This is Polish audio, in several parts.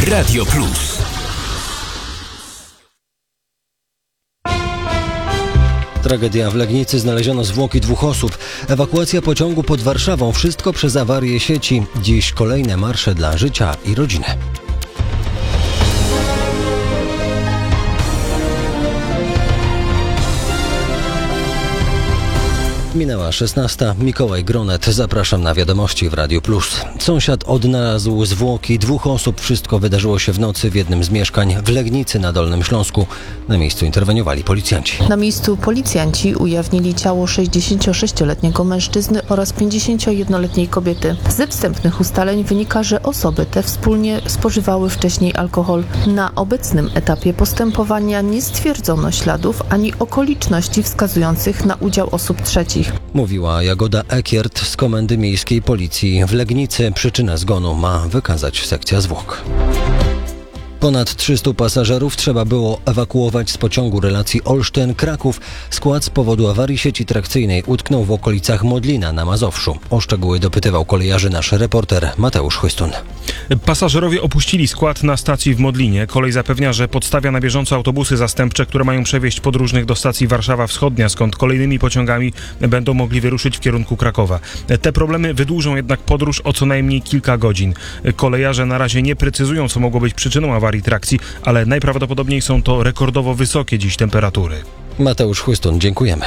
Radio Plus. Tragedia w Legnicy. Znaleziono zwłoki 2 osób. Ewakuacja pociągu pod Warszawą. Wszystko przez awarię sieci. Dziś kolejne marsze dla życia i rodziny. Minęła 16. Mikołaj Gronet. Zapraszam na wiadomości w Radiu Plus. Sąsiad odnalazł zwłoki 2 osób. Wszystko wydarzyło się w nocy w jednym z mieszkań w Legnicy na Dolnym Śląsku. Na miejscu interweniowali policjanci. Na miejscu policjanci ujawnili ciało 66-letniego mężczyzny oraz 51-letniej kobiety. Ze wstępnych ustaleń wynika, że osoby te wspólnie spożywały wcześniej alkohol. Na obecnym etapie postępowania nie stwierdzono śladów ani okoliczności wskazujących na udział osób trzecich. Mówiła Jagoda Ekiert z Komendy Miejskiej Policji w Legnicy. Przyczynę zgonu ma wykazać sekcja zwłok. Ponad 300 pasażerów trzeba było ewakuować z pociągu relacji Olsztyn-Kraków. Skład z powodu awarii sieci trakcyjnej utknął w okolicach Modlina na Mazowszu. O szczegóły dopytywał kolejarzy nasz reporter Mateusz Chłystun. Pasażerowie opuścili skład na stacji w Modlinie. Kolej zapewnia, że podstawia na bieżąco autobusy zastępcze, które mają przewieźć podróżnych do stacji Warszawa Wschodnia, skąd kolejnymi pociągami będą mogli wyruszyć w kierunku Krakowa. Te problemy wydłużą jednak podróż o co najmniej kilka godzin. Kolejarze na razie nie precyzują, co mogło być przyczyną awarii trakcji, ale najprawdopodobniej są to rekordowo wysokie dziś temperatury. Mateusz Chłystun, dziękujemy.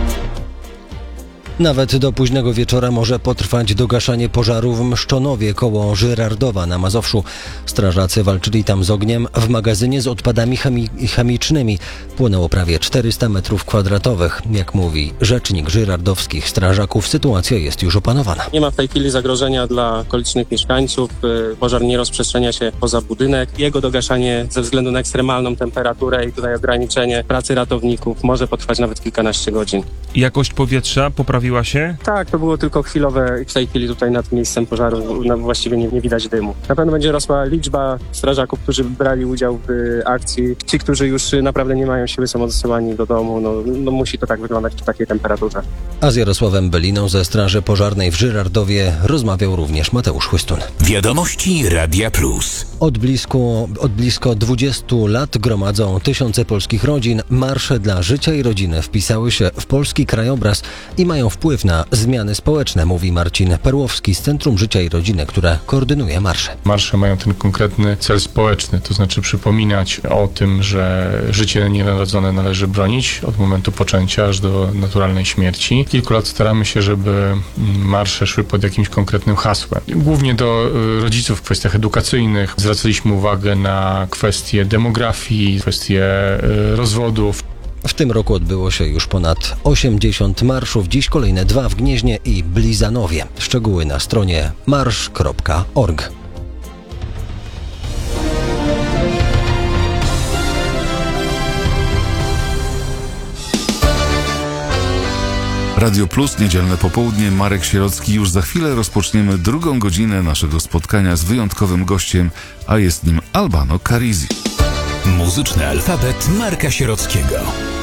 Nawet do późnego wieczora może potrwać dogaszanie pożaru w Mszczonowie koło Żyrardowa na Mazowszu. Strażacy walczyli tam z ogniem w magazynie z odpadami chemicznymi. Płynęło prawie 400 m2. Jak mówi rzecznik żyrardowskich strażaków, sytuacja jest już opanowana. Nie ma w tej chwili zagrożenia dla okolicznych mieszkańców. Pożar nie rozprzestrzenia się poza budynek. Jego dogaszanie ze względu na ekstremalną temperaturę i tutaj ograniczenie pracy ratowników może potrwać nawet kilkanaście godzin. Jakość powietrza poprawiła się? Tak, to było tylko chwilowe. W tej chwili tutaj nad miejscem pożaru właściwie nie widać dymu. Na pewno będzie rosła liczba strażaków, którzy brali udział w akcji. Ci, którzy już naprawdę nie mają siły, są odsyłani do domu. No musi to tak wyglądać przy takiej temperaturze. A z Jarosławem Beliną ze Straży Pożarnej w Żyrardowie rozmawiał również Mateusz Chłystun. Wiadomości Radia Plus. Od blisko 20 lat gromadzą tysiące polskich rodzin. Marsze dla życia i rodziny wpisały się w polski krajobraz i mają wpływ na zmiany społeczne, mówi Marcin Perłowski z Centrum Życia i Rodziny, które koordynuje marsze. Marsze mają ten konkretny cel społeczny, to znaczy przypominać o tym, że życie nienarodzone należy bronić od momentu poczęcia aż do naturalnej śmierci. Kilku lat staramy się, żeby marsze szły pod jakimś konkretnym hasłem. Głównie do rodziców w kwestiach edukacyjnych zwracaliśmy uwagę na kwestie demografii, kwestie rozwodów. W tym roku odbyło się już ponad 80 marszów, dziś kolejne 2 w Gnieźnie i Blizanowie. Szczegóły na stronie marsz.org. Radio Plus, niedzielne popołudnie, Marek Sierocki. Już za chwilę rozpoczniemy drugą godzinę naszego spotkania z wyjątkowym gościem, a jest nim Albano Carizi. Muzyczny alfabet Marka Sierockiego.